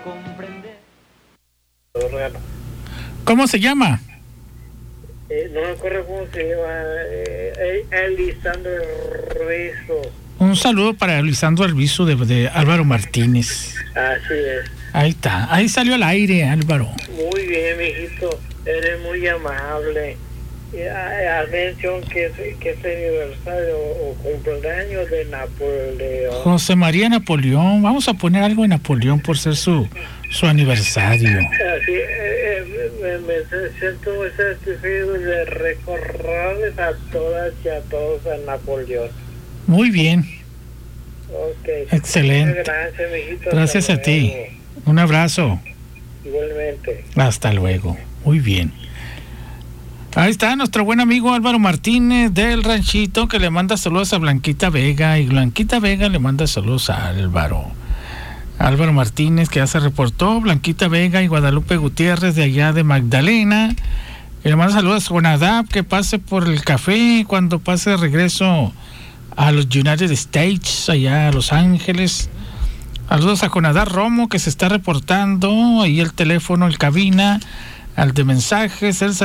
¿Cómo se llama? No me acuerdo cómo se llama. Lisandro Arbizu. Un saludo para Lisandro Arbizu de Álvaro Martínez. Así es. Ahí está, ahí salió al aire, Álvaro. Muy bien, mijito, eres muy amable. Atención que es aniversario o cumpleaños de Napoleón. José María Napoleón, vamos a poner algo de Napoleón por ser su aniversario. Así, me siento muy satisfecho de recordarles a todas y a todos a Napoleón. Muy bien. Okay. Excelente. Gracias, mijito. Gracias a ti. Un abrazo. Igualmente. Hasta luego. Muy bien. Ahí está nuestro buen amigo Álvaro Martínez del Ranchito, que le manda saludos a Blanquita Vega, y Blanquita Vega le manda saludos a Álvaro Martínez, que ya se reportó. Blanquita Vega y Guadalupe Gutiérrez de allá de Magdalena, y le manda saludos a Jonadab, que pase por el café cuando pase de regreso a los United States, allá a Los Ángeles. Saludos a Jonadab Romo, que se está reportando, ahí el teléfono, el cabina al de mensajes, el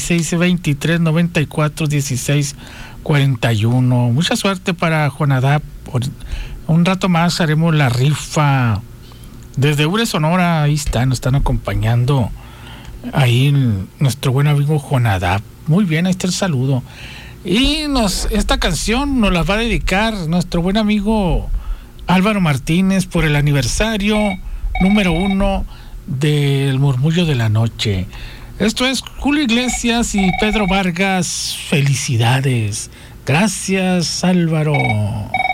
66-23-94-16-41. Mucha suerte para Jonadab. Un rato más haremos la rifa desde Ure, Sonora. Ahí está, nos están acompañando ahí nuestro buen amigo Jonadab. Muy bien, ahí está el saludo. Y esta canción nos la va a dedicar nuestro buen amigo Álvaro Martínez por el aniversario número 1 del Murmullo de la Noche. Esto es Julio Iglesias y Pedro Vargas. Felicidades. Gracias, Álvaro.